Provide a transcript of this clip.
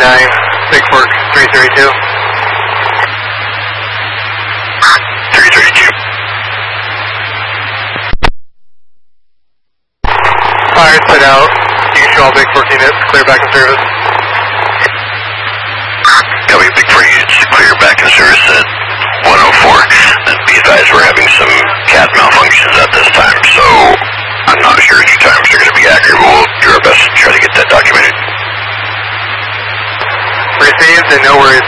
Big Fork 332. 332. Fires put out. You can show all Big Fork units. Clear back in service. Copy, Big Fork units. Clear back in service at 104. And be advised we're having some CAD malfunctions at this time, so I'm not sure if your times are going to be accurate, but we'll do our best to try to get that documented. Received and no worries.